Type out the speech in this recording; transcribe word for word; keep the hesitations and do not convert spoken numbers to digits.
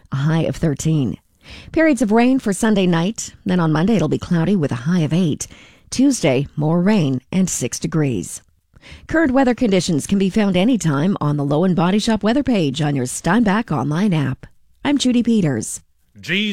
a high of thirteen. Periods of rain for Sunday night. Then on Monday, it'll be cloudy with a high of eight. Tuesday, more rain and six degrees. Current weather conditions can be found anytime on the Low and Body Shop weather page on your Steinbach online app. I'm Judy Peters. Jesus.